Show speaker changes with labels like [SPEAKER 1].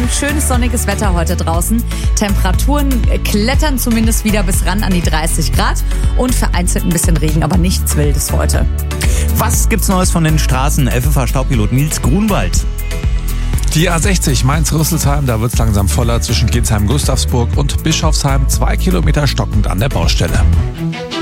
[SPEAKER 1] Schönes sonniges Wetter heute draußen. Temperaturen klettern zumindest wieder bis ran an die 30 Grad und vereinzelt ein bisschen Regen, aber nichts Wildes heute.
[SPEAKER 2] Was gibt's Neues von den Straßen? FFH-Staupilot Nils Grunwald.
[SPEAKER 3] Die A60 Mainz-Rüsselsheim, da wird's langsam voller zwischen Gensheim-Gustavsburg und Bischofsheim. 2 Kilometer stockend an der Baustelle.